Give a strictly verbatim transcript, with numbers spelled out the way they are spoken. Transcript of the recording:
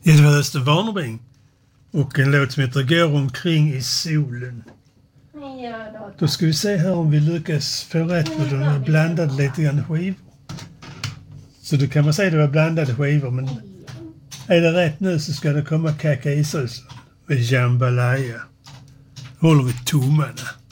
Ja, det var Östen Warnerbring. Och en låt som heter Går omkring i solen. Ja, då. Då ska vi se här om vi lyckas få rätt på den och blandade lite grann skivor. Så då kan man säga att det var blandade skivor, men är det rätt nu så ska det komma Kaka Israelsson med Jambalaya. Håller vi tummarna.